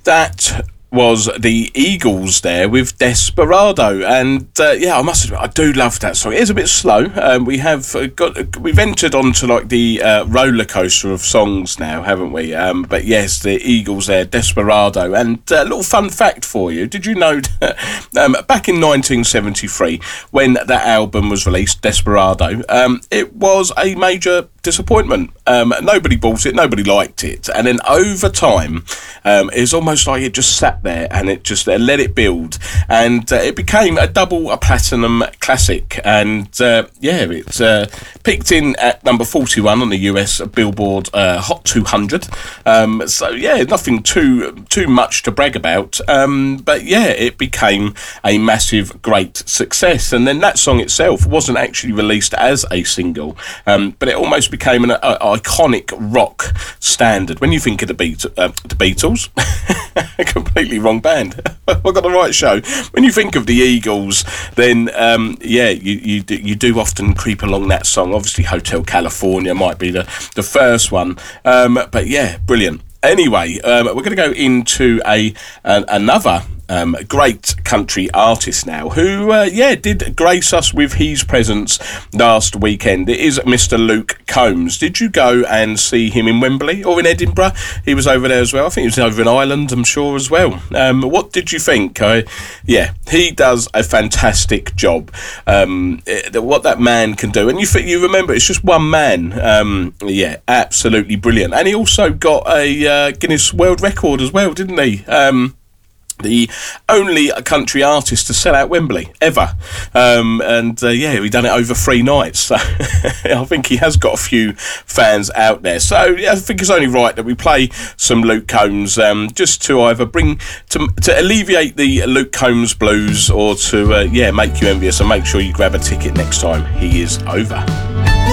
That was the Eagles there with Desperado, and I must admit I do love that song. It is a bit slow. We've entered onto like the roller coaster of songs now, haven't we? But yes, the Eagles there, Desperado. And a little fun fact for you: did you know that back in 1973, when that album was released, Desperado, it was a major disappointment. Nobody bought it, nobody liked it, and then over time, it's almost like it just sat there and it just let it build, and it became a platinum classic. And it peaked in at number 41 on the US Billboard Hot 200. Nothing too much to brag about. But it became a massive, great success. And then that song itself wasn't actually released as a single, but it almost became an iconic rock standard. When you think of the Beatles, completely wrong band. I've got the right show. When you think of the Eagles, then you do often creep along that song. Obviously, Hotel California might be the first one, but yeah, brilliant. Anyway, we're going to go into another great country artist now, who did grace us with his presence last weekend. It is Mr. Luke Combs. Did you go and see him in Wembley or in Edinburgh? He was over there as well. I think he was over in Ireland, I'm sure, as well. What did you think? He does a fantastic job. What that man can do, and you remember it's just one man. Absolutely brilliant. And he also got a Guinness World Record as well, didn't he? The only country artist to sell out Wembley ever, he done it over 3 nights. So I think he has got a few fans out there. So I think it's only right that we play some Luke Combs, just to either bring to alleviate the Luke Combs blues, or to make you envious, and make sure you grab a ticket next time he is over.